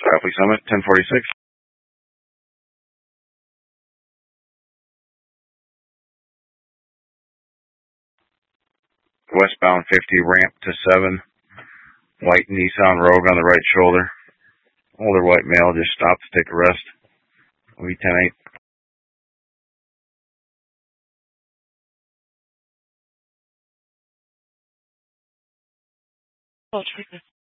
Copley Summit, 1046. Westbound 50, ramp to 7. White Nissan Rogue on the right shoulder. Older white male just stopped to take a rest. We 10-8.